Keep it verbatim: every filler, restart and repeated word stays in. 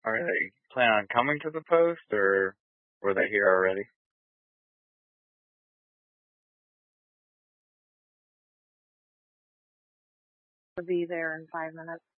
Are they planning on coming to the post, or were they here already? Will be there in five minutes.